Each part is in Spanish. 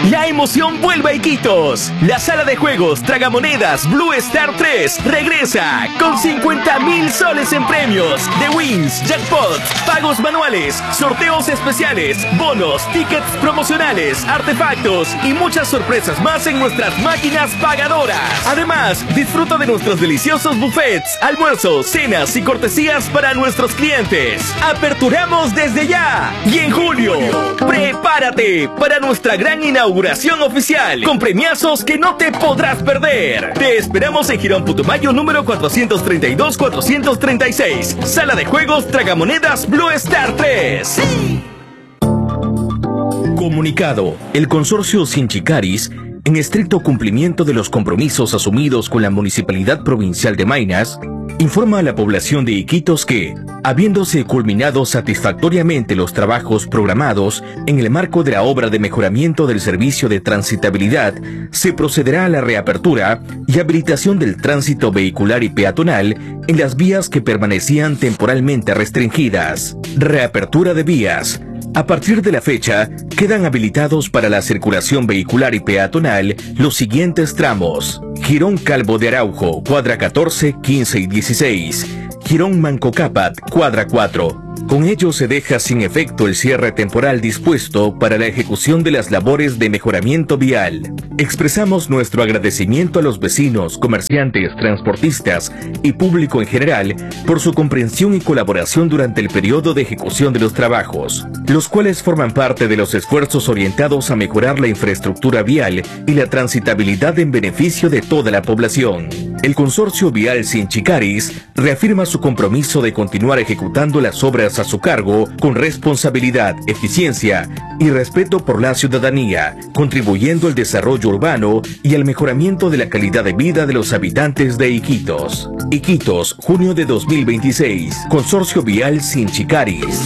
La emoción vuelve a Iquitos. La sala de juegos Tragamonedas Blue Star 3 regresa con 50.000 soles en premios de wins, jackpots, pagos manuales, sorteos especiales, bonos, tickets promocionales, artefactos y muchas sorpresas más en nuestras máquinas pagadoras. Además, disfruta de nuestros deliciosos buffets, almuerzos, cenas y cortesías para nuestros clientes. Aperturamos desde ya y en julio, prepárate para nuestra gran inauguración oficial con premiazos que no te podrás perder. Te esperamos en Girón Putumayo número 432-436, sala de juegos Tragamonedas Blue Star 3. ¡Sí! Comunicado: el consorcio Sinchicaris, en estricto cumplimiento de los compromisos asumidos con la Municipalidad Provincial de Maynas, informa a la población de Iquitos que, habiéndose culminado satisfactoriamente los trabajos programados en el marco de la obra de mejoramiento del servicio de transitabilidad, se procederá a la reapertura y habilitación del tránsito vehicular y peatonal en las vías que permanecían temporalmente restringidas. Reapertura de vías. A partir de la fecha, quedan habilitados para la circulación vehicular y peatonal los siguientes tramos: Girón Calvo de Araujo, cuadra 14, 15 y 16. Girón Manco Cápac, cuadra 4. Con ello se deja sin efecto el cierre temporal dispuesto para la ejecución de las labores de mejoramiento vial. Expresamos nuestro agradecimiento a los vecinos, comerciantes, transportistas y público en general por su comprensión y colaboración durante el periodo de ejecución de los trabajos, los cuales forman parte de los esfuerzos orientados a mejorar la infraestructura vial y la transitabilidad en beneficio de toda la población. El consorcio vial Sinchicaris reafirma su compromiso de continuar ejecutando las obras a su cargo con responsabilidad, eficiencia y respeto por la ciudadanía, contribuyendo al desarrollo urbano y al mejoramiento de la calidad de vida de los habitantes de Iquitos. Iquitos, junio de 2026. Consorcio Vial Sinchicaris.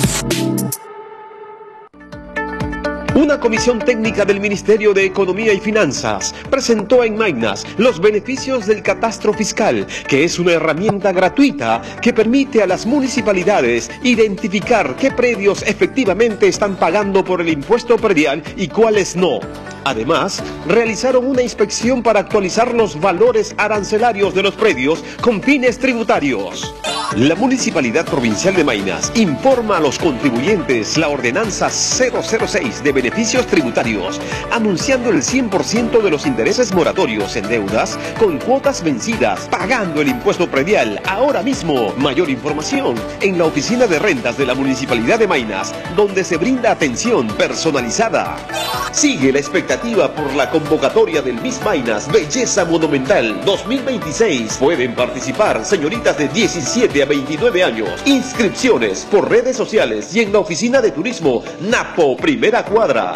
Una comisión técnica del Ministerio de Economía y Finanzas presentó en Maynas los beneficios del catastro fiscal, que es una herramienta gratuita que permite a las municipalidades identificar qué predios efectivamente están pagando por el impuesto predial y cuáles no. Además, realizaron una inspección para actualizar los valores arancelarios de los predios con fines tributarios. La Municipalidad Provincial de Maynas informa a los contribuyentes la Ordenanza 006 de Beneficios Tributarios, anunciando el 100% de los intereses moratorios en deudas con cuotas vencidas, pagando el impuesto predial ahora mismo. Mayor información en la Oficina de Rentas de la Municipalidad de Maynas, donde se brinda atención personalizada. Sigue la expectativa por la convocatoria del Miss Maynas Belleza Monumental 2026. Pueden participar señoritas de 17 a 29 años. Inscripciones por redes sociales y en la Oficina de Turismo Napo, primera cuadra.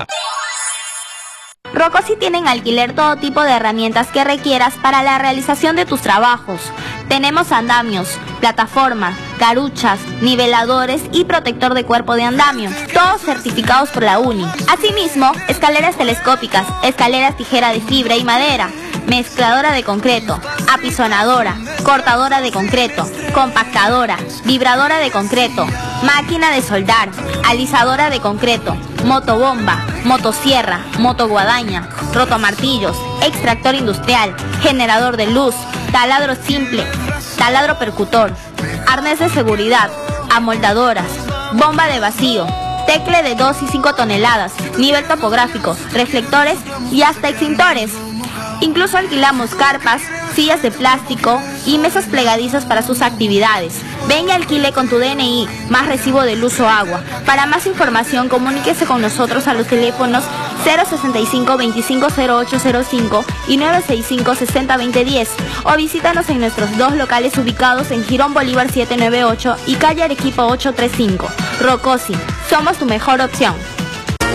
Rocosi tiene en alquiler todo tipo de herramientas que requieras para la realización de tus trabajos. Tenemos andamios, plataformas, caruchas, niveladores y protector de cuerpo de andamio, todos certificados por la UNI. Asimismo, escaleras telescópicas, escaleras tijera de fibra y madera, mezcladora de concreto, apisonadora, cortadora de concreto, compactadora, vibradora de concreto, máquina de soldar, alisadora de concreto, motobomba, motosierra, motoguadaña, rotomartillos, extractor industrial, generador de luz, taladro simple, taladro percutor, arnés de seguridad, amoldadoras, bomba de vacío, tecle de 2 y 5 toneladas, nivel topográfico, reflectores y hasta extintores. Incluso alquilamos carpas, sillas de plástico y mesas plegadizas para sus actividades. Ven y alquile con tu DNI más recibo de luz o agua. Para más información, comuníquese con nosotros a los teléfonos 065-250805 y 965-60-2010 o visítanos en nuestros dos locales ubicados en Girón Bolívar 798 y calle Arequipa 835. Rocosi, somos tu mejor opción.